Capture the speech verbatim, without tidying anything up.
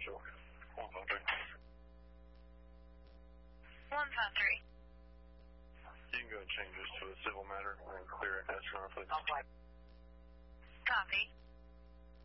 residential. one five three. one five three. You can go and change this to a civil matter and clear it. That's not please. Copy.